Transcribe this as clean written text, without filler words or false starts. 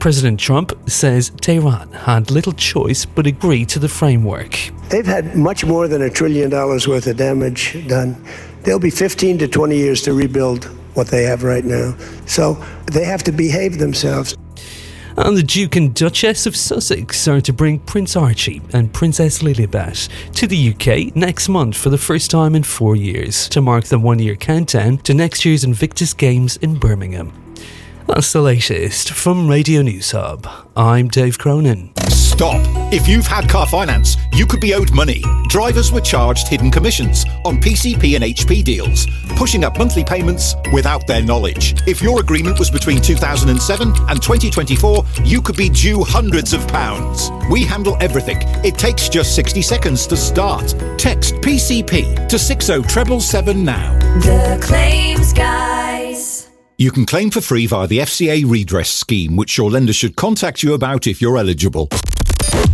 President Trump says Tehran had little choice but agree to the framework. They've had much more than $1 trillion worth of damage done. There'll be 15 to 20 years to rebuild what they have right now. So they have to behave themselves. And the Duke and Duchess of Sussex are to bring Prince Archie and Princess Lilibet to the UK next month for the first time in 4 years to mark the 1-year countdown to next year's Invictus Games in Birmingham. That's the latest from Radio News Hub. I'm Dave Cronin. Stop! If you've had car finance, you could be owed money. Drivers were charged hidden commissions on PCP and HP deals, pushing up monthly payments without their knowledge. If your agreement was between 2007 and 2024, you could be due hundreds of pounds. We handle everything. It takes just 60 seconds to start. Text PCP to 60777 now. The Claims Guys. You can claim for free via the FCA redress scheme, which your lender should contact you about if you're eligible.